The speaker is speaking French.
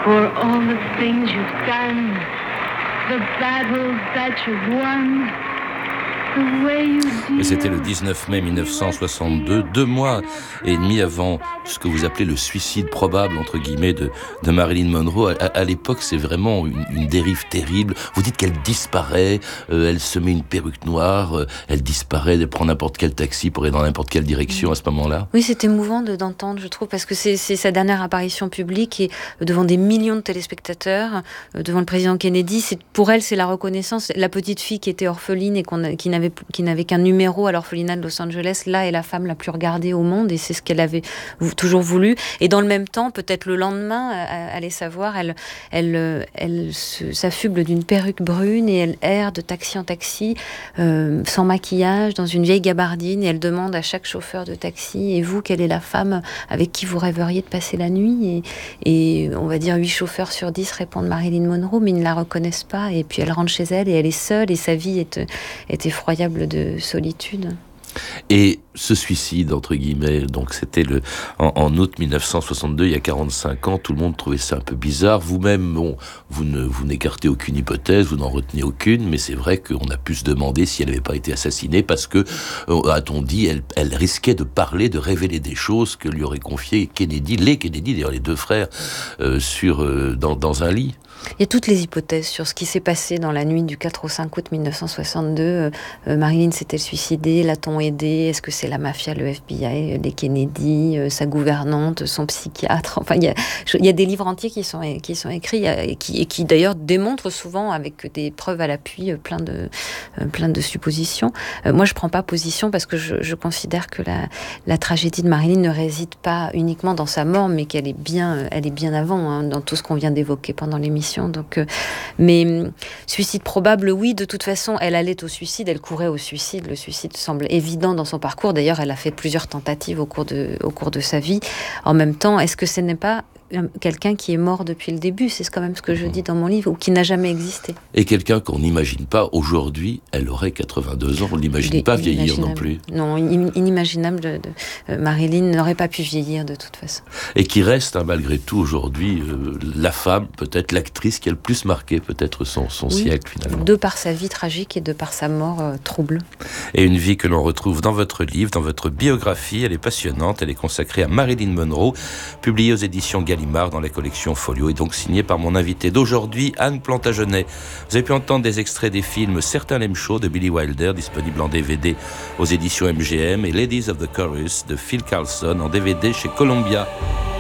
For all the things you've done, the battles that you've won, the way you Et c'était le 19 mai 1962, 2 mois et demi avant ce que vous appelez le suicide probable, entre guillemets, de Marilyn Monroe. À l'époque, c'est vraiment une dérive terrible. Vous dites qu'elle disparaît, elle se met une perruque noire, elle disparaît, elle prend n'importe quel taxi pour aller dans n'importe quelle direction à ce moment-là. Oui, c'est émouvant d'entendre, je trouve, parce que c'est sa dernière apparition publique et devant des millions de téléspectateurs, devant le président Kennedy. Pour elle, c'est la reconnaissance. La petite fille qui était orpheline et qui n'avait qu'un numéro à l'orphelinat de Los Angeles, là est la femme la plus regardée au monde et c'est ce qu'elle avait toujours voulu. Et dans le même temps, peut-être le lendemain, allez savoir, elle s'affuble d'une perruque brune et elle erre de taxi en taxi, sans maquillage, dans une vieille gabardine, et elle demande à chaque chauffeur de taxi: et vous, quelle est la femme avec qui vous rêveriez de passer la nuit? Et on va dire 8 chauffeurs sur 10 répondent Marilyn Monroe, mais ils ne la reconnaissent pas. Et puis elle rentre chez elle et elle est seule et sa vie est effroyable de solitude. Et ce suicide, entre guillemets, donc c'était en août 1962, il y a 45 ans, tout le monde trouvait ça un peu bizarre. Vous-même, bon, vous n'écartez aucune hypothèse, vous n'en retenez aucune, mais c'est vrai qu'on a pu se demander si elle n'avait pas été assassinée parce que, a-t-on dit, elle risquait de parler, de révéler des choses que lui aurait confié les Kennedy, d'ailleurs les deux frères, dans un lit. Il y a toutes les hypothèses sur ce qui s'est passé dans la nuit du 4 au 5 août 1962. Marilyn s'est-elle suicidée? L'a-t-on aidée? Est-ce que c'est la mafia, le FBI, les Kennedy, sa gouvernante, son psychiatre? Enfin, il y a des livres entiers qui sont écrits et qui d'ailleurs démontrent souvent, avec des preuves à l'appui, plein de suppositions. Moi, je ne prends pas position parce que je considère que la tragédie de Marilyn ne réside pas uniquement dans sa mort, mais qu'elle est bien avant, dans tout ce qu'on vient d'évoquer pendant l'émission. Donc, mais suicide probable, oui. De toute façon, elle allait au suicide, elle courait au suicide. Le suicide semble évident dans son parcours. D'ailleurs, elle a fait plusieurs tentatives au cours de sa vie. En même temps, est-ce que ce n'est pas quelqu'un qui est mort depuis le début? C'est quand même ce que je dis dans mon livre, ou qui n'a jamais existé. Et quelqu'un qu'on n'imagine pas aujourd'hui, elle aurait 82 ans, on ne l'imagine pas vieillir non plus. Non, inimaginable. Marilyn n'aurait pas pu vieillir de toute façon. Et qui reste, malgré tout, aujourd'hui, la femme, peut-être l'actrice qui a le plus marqué peut-être son siècle, finalement. De par sa vie tragique et de par sa mort trouble. Et une vie que l'on retrouve dans votre livre, dans votre biographie. Elle est passionnante, elle est consacrée à Marilyn Monroe, publiée aux éditions Gallimard dans la collection Folio, et donc signée par mon invité d'aujourd'hui, Anne Plantagenet. Vous avez pu entendre des extraits des films Certains l'aiment chaud de Billy Wilder, disponible en DVD aux éditions MGM, et Ladies of the Chorus de Phil Carlson en DVD chez Columbia.